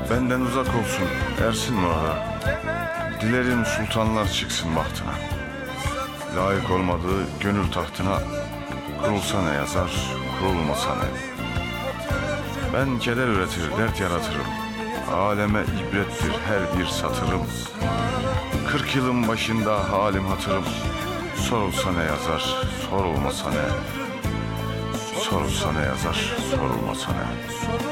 Benden uzak olsun ersin orada. Dilerim sultanlar çıksın bahtına. Layık olmadığı gönül tahtına, kurulsa ne yazar, kurulmasa ne. Ben keder üretir, dert yaratırım. Aleme ibrettir her bir satırım. 40 yılın başında halim hatırım. Sorulsa ne yazar, sorulmasa ne. Sorulsa ne yazar, sorulmasa ne.